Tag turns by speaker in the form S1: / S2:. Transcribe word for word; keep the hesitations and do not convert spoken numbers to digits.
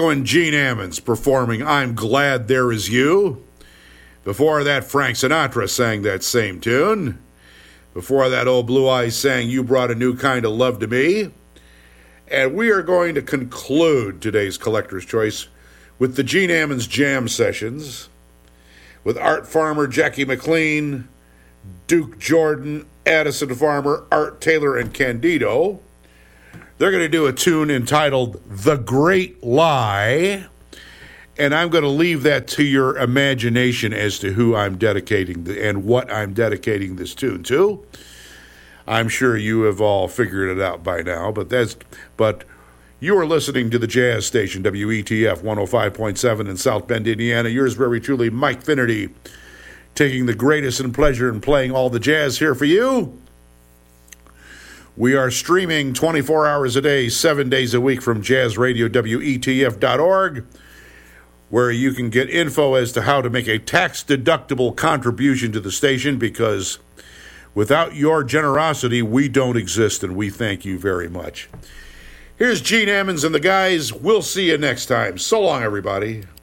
S1: and Gene Ammons performing I'm Glad There Is You. Before that, Frank Sinatra sang that same tune. Before that, Old Blue Eyes sang You Brought a New Kind of Love to Me. And we are going to conclude today's Collector's Choice with the Gene Ammons Jam Sessions, with Art Farmer, Jackie McLean, Duke Jordan, Addison Farmer, Art Taylor, and Candido. They're going to do a tune entitled The Great Lie, and I'm going to leave that to your imagination as to who I'm dedicating the, and what I'm dedicating this tune to. I'm sure you have all figured it out by now, but that's but you are listening to the Jazz Station, W E T F one oh five point seven in South Bend, Indiana. Yours very truly, Mike Finnerty, taking the greatest and pleasure in playing all the jazz here for you. We are streaming twenty-four hours a day, seven days a week from Jazz Radio W E T F dot org, where you can get info as to how to make a tax-deductible contribution to the station, because without your generosity, we don't exist, and we thank you very much. Here's Gene Ammons and the guys. We'll see you next time. So long, everybody.